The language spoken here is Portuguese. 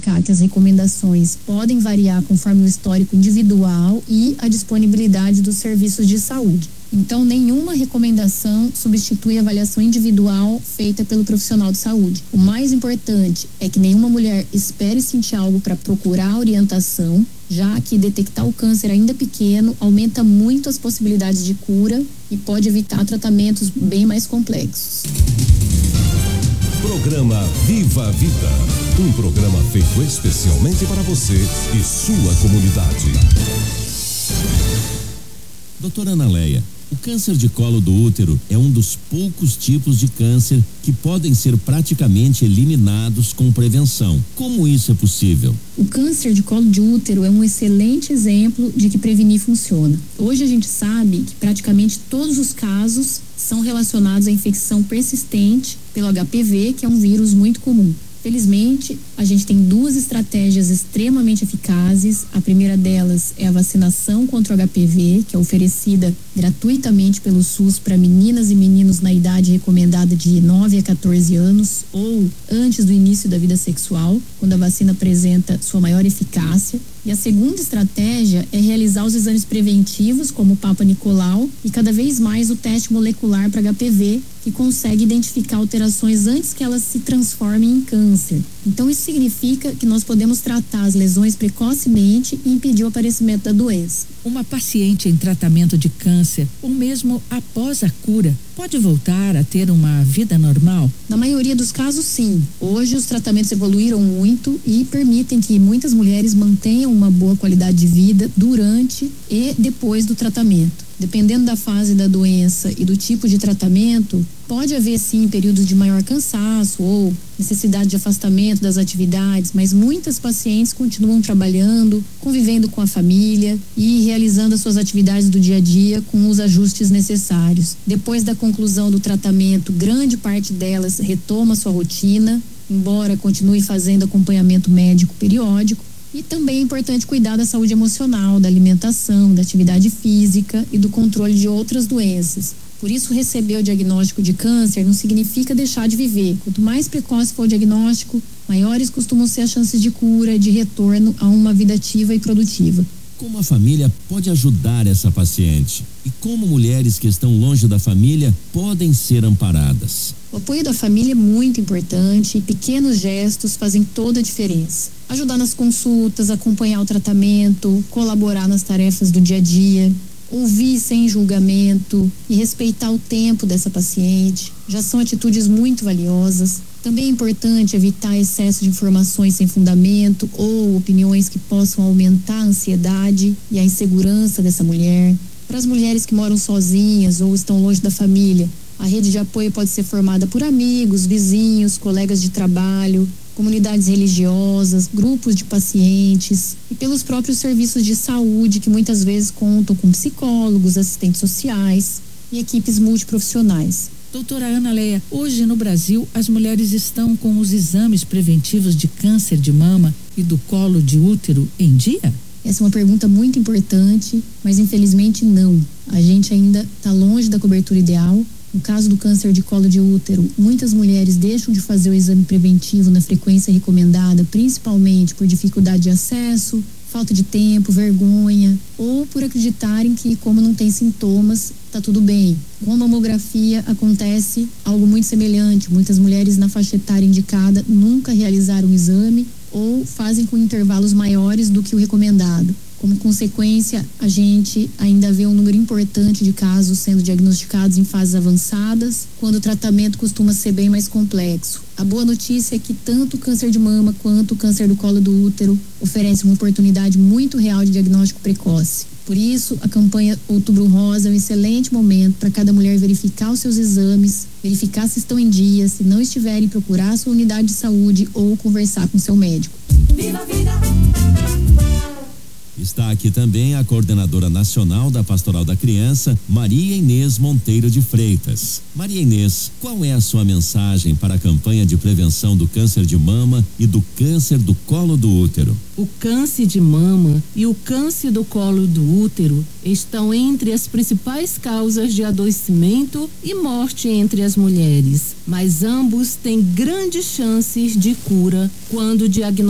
que as recomendações podem variar conforme o histórico individual e a disponibilidade dos serviços de saúde. Então, nenhuma recomendação substitui a avaliação individual feita pelo profissional de saúde. O mais importante é que nenhuma mulher espere sentir algo para procurar orientação, já que detectar o câncer ainda pequeno aumenta muito as possibilidades de cura e pode evitar tratamentos bem mais complexos. Programa Viva a Vida, um programa feito especialmente para você e sua comunidade. Doutora Analeia, o câncer de colo do útero é um dos poucos tipos de câncer que podem ser praticamente eliminados com prevenção. Como isso é possível? O câncer de colo de útero é um excelente exemplo de que prevenir funciona. Hoje a gente sabe que praticamente todos os casos são relacionados à infecção persistente pelo HPV, que é um vírus muito comum. Felizmente, a gente tem duas estratégias extremamente eficazes. A primeira delas é a vacinação contra o HPV, que é oferecida gratuitamente pelo SUS para meninas e meninos na idade recomendada de 9 a 14 anos ou antes do início da vida sexual, quando a vacina apresenta sua maior eficácia. E a segunda estratégia é realizar os exames preventivos, como o Papa Nicolau, e cada vez mais o teste molecular para HPV, que consegue identificar alterações antes que elas se transformem em câncer. Então isso significa que nós podemos tratar as lesões precocemente e impedir o aparecimento da doença. Uma paciente em tratamento de câncer, ou mesmo após a cura, pode voltar a ter uma vida normal? Na maioria dos casos, sim. Hoje os tratamentos evoluíram muito e permitem que muitas mulheres mantenham uma boa qualidade de vida durante e depois do tratamento. Dependendo da fase da doença e do tipo de tratamento, pode haver sim períodos de maior cansaço ou necessidade de afastamento das atividades, mas muitas pacientes continuam trabalhando, convivendo com a família e realizando as suas atividades do dia a dia com os ajustes necessários. Depois da conclusão do tratamento, grande parte delas retoma sua rotina, embora continue fazendo acompanhamento médico periódico. E também é importante cuidar da saúde emocional, da alimentação, da atividade física e do controle de outras doenças. Por isso, receber o diagnóstico de câncer não significa deixar de viver. Quanto mais precoce for o diagnóstico, maiores costumam ser as chances de cura, de retorno a uma vida ativa e produtiva. Como a família pode ajudar essa paciente? E como mulheres que estão longe da família podem ser amparadas? O apoio da família é muito importante e pequenos gestos fazem toda a diferença. Ajudar nas consultas, acompanhar o tratamento, colaborar nas tarefas do dia a dia, ouvir sem julgamento e respeitar o tempo dessa paciente já são atitudes muito valiosas. Também é importante evitar excesso de informações sem fundamento ou opiniões que possam aumentar a ansiedade e a insegurança dessa mulher. Para as mulheres que moram sozinhas ou estão longe da família, a rede de apoio pode ser formada por amigos, vizinhos, colegas de trabalho, comunidades religiosas, grupos de pacientes e pelos próprios serviços de saúde que muitas vezes contam com psicólogos, assistentes sociais e equipes multiprofissionais. Doutora Analeia, hoje no Brasil as mulheres estão com os exames preventivos de câncer de mama e do colo de útero em dia? Essa é uma pergunta muito importante, mas infelizmente não. A gente ainda está longe da cobertura ideal. No caso do câncer de colo de útero, muitas mulheres deixam de fazer o exame preventivo na frequência recomendada, principalmente por dificuldade de acesso, falta de tempo, vergonha, ou por acreditarem que, como não tem sintomas, está tudo bem. Com a mamografia acontece algo muito semelhante. Muitas mulheres na faixa etária indicada nunca realizaram o exame ou fazem com intervalos maiores do que o recomendado. Como consequência, a gente ainda vê um número importante de casos sendo diagnosticados em fases avançadas, quando o tratamento costuma ser bem mais complexo. A boa notícia é que tanto o câncer de mama quanto o câncer do colo do útero oferecem uma oportunidade muito real de diagnóstico precoce. Por isso, a campanha Outubro Rosa é um excelente momento para cada mulher verificar os seus exames, verificar se estão em dia, se não estiverem, procurar a sua unidade de saúde ou conversar com seu médico. Viva a vida! Está aqui também a coordenadora nacional da Pastoral da Criança, Maria Inês Monteiro de Freitas. Maria Inês, qual é a sua mensagem para a campanha de prevenção do câncer de mama e do câncer do colo do útero? O câncer de mama e o câncer do colo do útero estão entre as principais causas de adoecimento e morte entre as mulheres, mas ambos têm grandes chances de cura quando diagnosticados